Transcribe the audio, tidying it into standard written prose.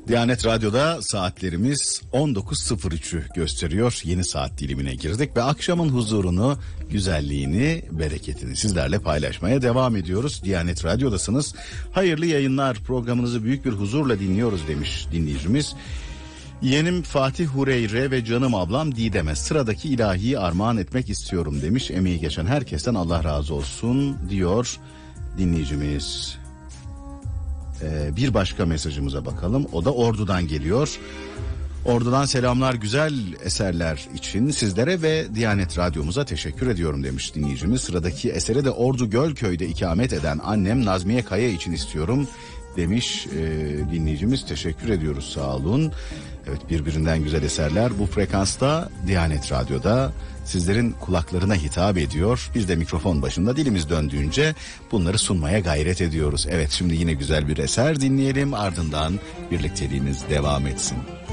Diyanet Radyo'da saatlerimiz 19.03'ü gösteriyor. Yeni saat dilimine girdik ve akşamın huzurunu, güzelliğini, bereketini sizlerle paylaşmaya devam ediyoruz. Diyanet Radyo'dasınız. Hayırlı yayınlar, programınızı büyük bir huzurla dinliyoruz demiş dinleyicimiz. Yeğenim Fatih Hureyre ve canım ablam Didem'e sıradaki ilahiyi armağan etmek istiyorum demiş. Emeği geçen herkesten Allah razı olsun diyor dinleyicimiz. Bir başka mesajımıza bakalım. O da Ordu'dan geliyor. Ordu'dan selamlar, güzel eserler için sizlere ve Diyanet Radyomuza teşekkür ediyorum demiş dinleyicimiz. Sıradaki eseri de Ordu Gölköy'de ikamet eden annem Nazmiye Kaya için istiyorum demiş dinleyicimiz. Teşekkür ediyoruz, sağ olun. Evet, birbirinden güzel eserler bu frekansta Diyanet Radyo'da sizlerin kulaklarına hitap ediyor. Biz de mikrofon başında dilimiz döndüğünce bunları sunmaya gayret ediyoruz. Evet, şimdi yine güzel bir eser dinleyelim, ardından birlikteliğimiz devam etsin.